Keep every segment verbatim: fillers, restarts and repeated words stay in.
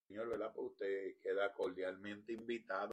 Señor, ¿verdad? Pues usted queda cordialmente invitado.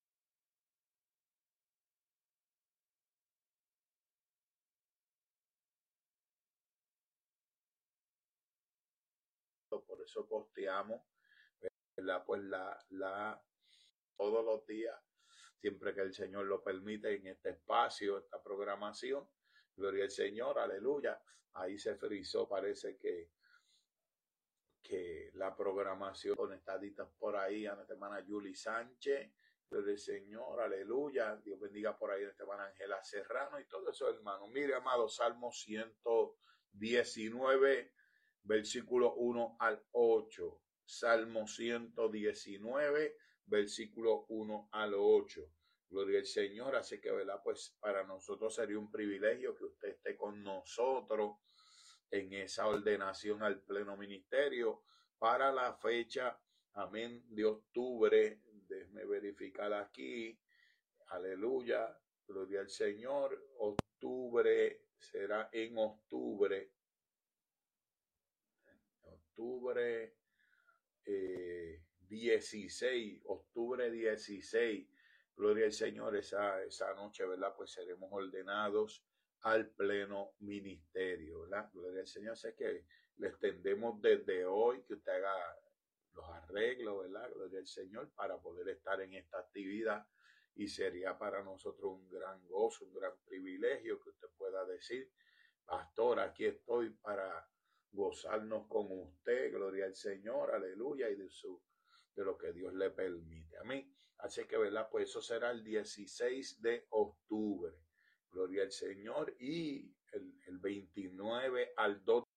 Por eso posteamos, ¿verdad? Pues la, la, todos los días, siempre que el Señor lo permite, en este espacio, esta programación. Gloria al Señor, aleluya. Ahí se frizó, parece que, que la programación conectaditas por ahí a nuestra hermana Julie Sánchez. Gloria al Señor, aleluya. Dios bendiga por ahí a nuestra hermana Ángela Serrano y todo eso, hermano. Mire, amado, Salmo ciento diecinueve, versículo uno al ocho. Salmo ciento diecinueve, versículo uno al ocho. Gloria al Señor. Así que, ¿verdad? Pues para nosotros sería un privilegio que usted esté con nosotros en esa ordenación al pleno ministerio para la fecha, amén, de octubre. Déjeme verificar aquí, aleluya, gloria al Señor. Octubre será en octubre, octubre eh, dieciséis, octubre dieciséis, gloria al Señor. Esa, esa noche, ¿verdad? Pues seremos ordenados al pleno ministerio, ¿verdad? Gloria al Señor. Sé que le extendemos desde hoy que usted haga los arreglos, ¿verdad? Gloria al Señor, para poder estar en esta actividad. Y sería para nosotros un gran gozo, un gran privilegio que usted pueda decir: pastor, aquí estoy para gozarnos con usted, gloria al Señor, aleluya, y de su de lo que Dios le permite. Amén. Así que, ¿verdad? Pues eso será el dieciséis de octubre. Gloria al Señor. Y el, el veintinueve al dos